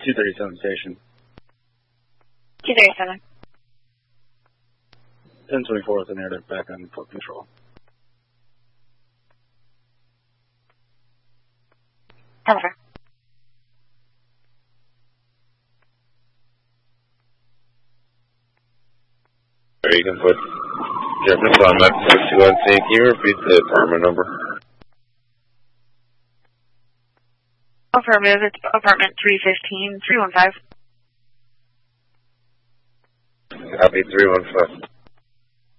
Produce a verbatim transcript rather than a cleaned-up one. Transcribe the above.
two thirty-seven station. two thirty-seven. ten twenty-four with an narrative back on port control. Over. You can put Jefferson on that sixty-one C. Can you repeat the apartment number? Affirmative, it's apartment three fifteen, three one five. Copy, three one five.